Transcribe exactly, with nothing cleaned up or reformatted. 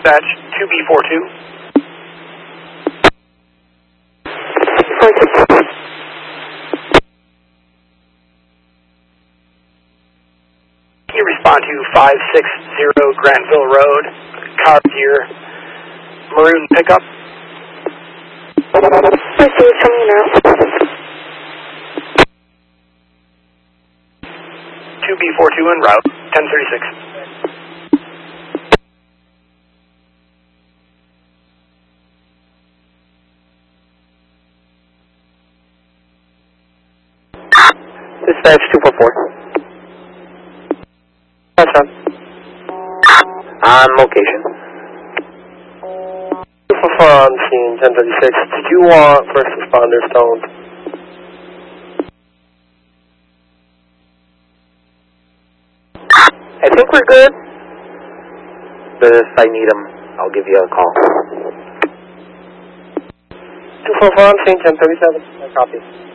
Dispatch two B four two. Can you respond to five six zero Granville Road, car gear, maroon pickup? I see it's coming now. two B four two en route, ten thirty-six. Dispatch two four four. That's on. On location. two four four on scene, ten thirty-six. Did you want first responders toned? I think we're good. But if I need them, I'll give you a call. two four four on scene, ten thirty-seven. I copy.